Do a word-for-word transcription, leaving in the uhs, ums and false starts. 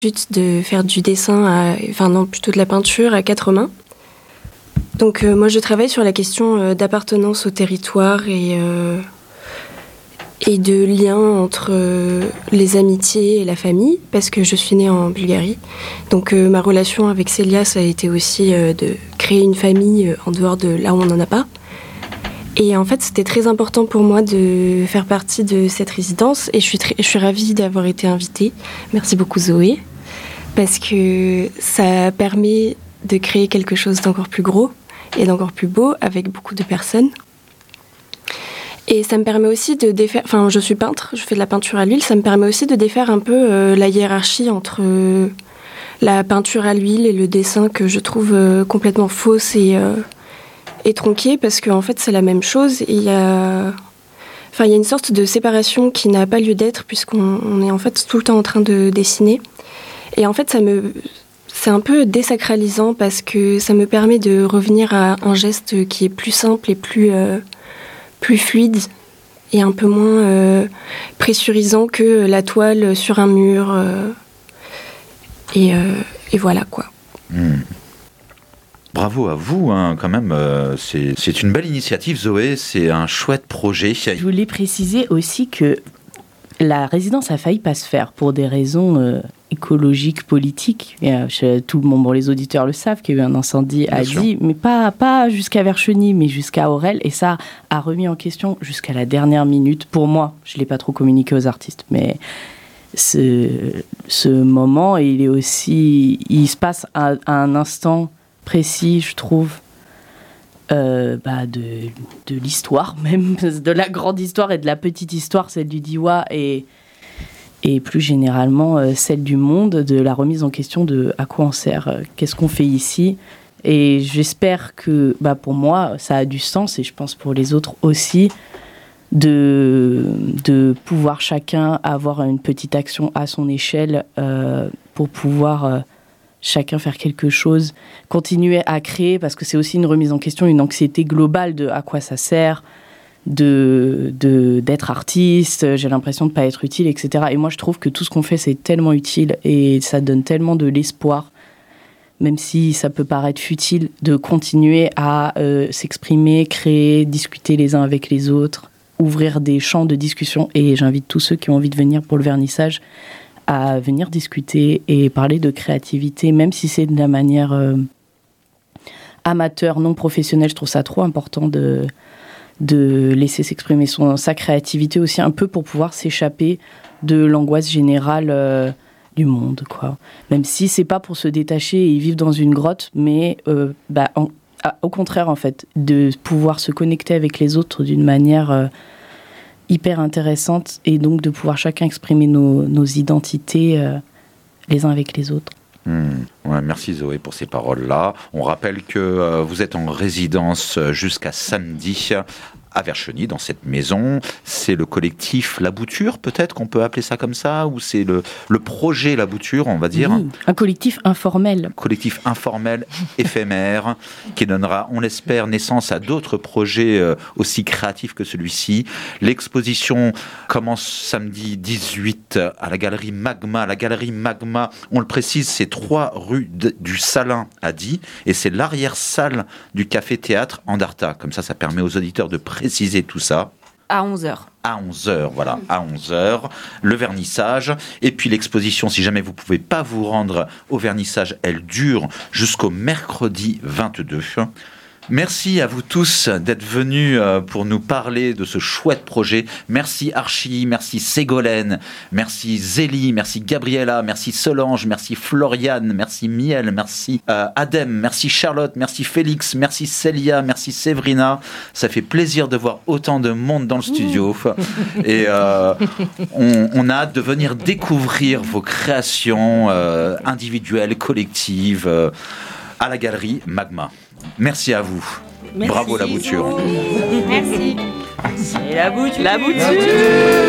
de faire du dessin, à, enfin non, plutôt de la peinture à quatre mains. Donc euh, moi je travaille sur la question euh, d'appartenance au territoire et, euh, et de lien entre euh, les amitiés et la famille, parce que je suis née en Bulgarie. Donc euh, ma relation avec Célia, ça a été aussi euh, de créer une famille euh, en dehors de là où on n'en a pas. Et en fait, c'était très important pour moi de faire partie de cette résidence et je suis, très, je suis ravie d'avoir été invitée. Merci beaucoup Zoé, parce que ça permet de créer quelque chose d'encore plus gros et d'encore plus beau avec beaucoup de personnes. Et ça me permet aussi de défaire... Enfin, je suis peintre, je fais de la peinture à l'huile, ça me permet aussi de défaire un peu euh, la hiérarchie entre euh, la peinture à l'huile et le dessin que je trouve euh, complètement fausse et... Euh, et tronqué, parce qu'en fait c'est la même chose et il y a enfin il y a une sorte de séparation qui n'a pas lieu d'être puisqu'on on est en fait tout le temps en train de dessiner et en fait ça me c'est un peu désacralisant parce que ça me permet de revenir à un geste qui est plus simple et plus euh, plus fluide et un peu moins euh, pressurisant que la toile sur un mur euh, et euh, et voilà quoi. Mmh. Bravo à vous, hein, quand même, euh, c'est, c'est une belle initiative Zoé, c'est un chouette projet. Je voulais préciser aussi que la résidence a failli pas se faire pour des raisons euh, écologiques, politiques. Et, euh, je, tout le monde, bon, les auditeurs le savent, qu'il y a eu un incendie à Die, mais pas, pas jusqu'à Vercheny, mais jusqu'à Aurel, et ça a remis en question jusqu'à la dernière minute. Pour moi, je l'ai pas trop communiqué aux artistes, mais... Ce, ce moment, il est aussi... Il se passe à, à un instant... précis, je trouve, euh, bah de, de l'histoire même, de la grande histoire et de la petite histoire, celle du Diois et, et plus généralement euh, celle du monde, de la remise en question de à quoi on sert, euh, qu'est-ce qu'on fait ici. Et j'espère que, bah pour moi, ça a du sens et je pense pour les autres aussi, de, de pouvoir chacun avoir une petite action à son échelle euh, pour pouvoir... Euh, chacun faire quelque chose, continuer à créer, parce que c'est aussi une remise en question, une anxiété globale de à quoi ça sert, de, de, d'être artiste, j'ai l'impression de ne pas être utile, et cetera. Et moi, je trouve que tout ce qu'on fait, c'est tellement utile et ça donne tellement de l'espoir, même si ça peut paraître futile, de continuer à euh, s'exprimer, créer, discuter les uns avec les autres, ouvrir des champs de discussion. Et j'invite tous ceux qui ont envie de venir pour le vernissage à venir discuter et parler de créativité, même si c'est de la manière euh, amateur, non professionnelle. Je trouve ça trop important de, de laisser s'exprimer son, sa créativité aussi, un peu pour pouvoir s'échapper de l'angoisse générale euh, du monde, quoi. Même si c'est pas pour se détacher et vivre dans une grotte, mais euh, bah, en, à, au contraire, en fait, de pouvoir se connecter avec les autres d'une manière... Euh, hyper intéressante et donc de pouvoir chacun exprimer nos, nos identités euh, les uns avec les autres. Mmh. Ouais, merci Zoé pour ces paroles-là. On rappelle que euh, vous êtes en résidence jusqu'à samedi à Vercheny, dans cette maison. C'est le collectif La Bouture, peut-être qu'on peut appeler ça comme ça, ou c'est le, le projet La Bouture, on va dire. Oui, un collectif informel. Collectif informel, éphémère, qui donnera, on l'espère, naissance à d'autres projets euh, aussi créatifs que celui-ci. L'exposition commence samedi dix-huit à la galerie Magma. La galerie Magma, on le précise, c'est trois rue de, du Salin à Die, et c'est l'arrière-salle du café-théâtre Andarta. Comme ça, ça permet aux auditeurs de préciser tout ça. À onze heures. À onze heures, voilà, à onze heures, le vernissage. Et puis l'exposition, si jamais vous ne pouvez pas vous rendre au vernissage, elle dure jusqu'au mercredi vingt-deux. Merci à vous tous d'être venus pour nous parler de ce chouette projet. Merci Archie, merci Ségolène, merci Zélie, merci Gabriella, merci Solange, merci Floriane, merci Miel, merci euh, Adem, merci Charlotte, merci Félix, merci Célia, merci Séverina. Ça fait plaisir de voir autant de monde dans le studio. Et euh, on, on a hâte de venir découvrir vos créations euh, individuelles, collectives, euh, à la galerie Magma. Merci à vous. Merci. Bravo La Bouture. Merci. C'est La Bouture. La Bouture.